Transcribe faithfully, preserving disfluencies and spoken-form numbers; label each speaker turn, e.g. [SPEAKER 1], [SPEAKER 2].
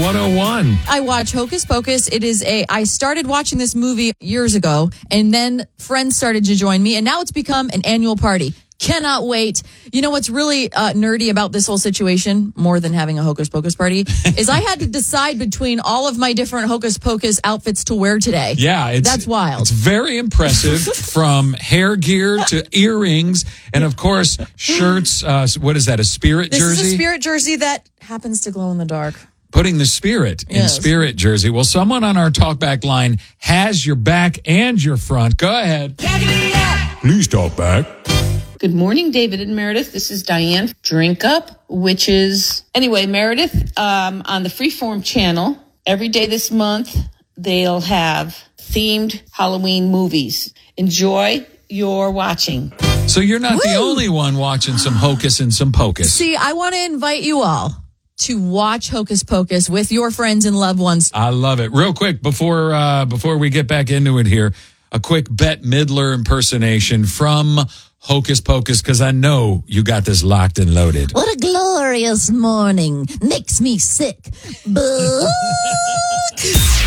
[SPEAKER 1] one oh one.
[SPEAKER 2] I watch Hocus Pocus. It is a, I started watching this movie years ago, and then friends started to join me, and now it's become an annual party. Cannot wait. You know what's really uh, nerdy about this whole situation, more than having a Hocus Pocus party, is I had to decide between all of my different Hocus Pocus outfits to wear today.
[SPEAKER 1] Yeah. It's,
[SPEAKER 2] That's wild.
[SPEAKER 1] It's very impressive, from hair gear to earrings, and of course, shirts. Uh, what is that, a spirit
[SPEAKER 2] this
[SPEAKER 1] jersey?
[SPEAKER 2] This is a spirit jersey that happens to glow in the dark.
[SPEAKER 1] Putting the spirit in
[SPEAKER 2] Yes.
[SPEAKER 1] spirit jersey. Well, someone on our talkback line has your back and your front. Go ahead. Please talk back.
[SPEAKER 3] Good morning, David and Meredith. This is Diane. Drink Up, which is, anyway, Meredith, um, on the Freeform channel, every day this month, they'll have themed Halloween movies. Enjoy your watching.
[SPEAKER 1] So you're not
[SPEAKER 2] Woo!
[SPEAKER 1] the only one watching some Hocus and some Pocus.
[SPEAKER 2] See, I want to invite you all to watch Hocus Pocus with your friends and loved ones.
[SPEAKER 1] I love it. Real quick, before uh, before we get back into it here, a quick Bette Midler impersonation from Hocus Pocus, because I know you got this locked and loaded.
[SPEAKER 2] What a glorious morning. Makes me sick. Book.